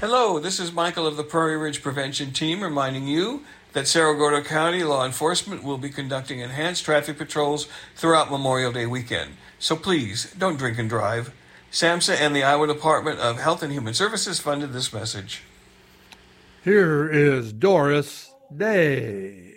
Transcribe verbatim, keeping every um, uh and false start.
Hello, this is Michael of the Prairie Ridge Prevention Team reminding you that Cerro Gordo County law enforcement will be conducting enhanced traffic patrols throughout Memorial Day weekend. So please, don't drink and drive. SAMHSA and the Iowa Department of Health and Human Services funded this message. Here is Doris Day.